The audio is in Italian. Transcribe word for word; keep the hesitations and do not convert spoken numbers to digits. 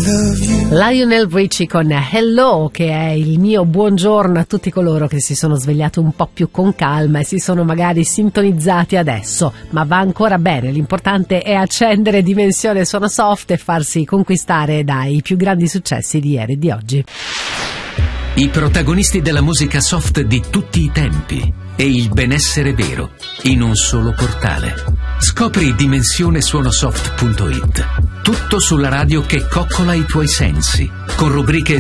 Lionel Richie con Hello, che è il mio buongiorno a tutti coloro che si sono svegliati un po' più con calma e si sono magari sintonizzati adesso, ma va ancora bene. L'importante è accendere Dimensione Suono Soft e farsi conquistare dai più grandi successi di ieri e di oggi. I protagonisti della musica soft di tutti i tempi e il benessere vero in un solo portale. Scopri dimensione suono soft punto it. Tutto sulla radio che coccola i tuoi sensi, con rubriche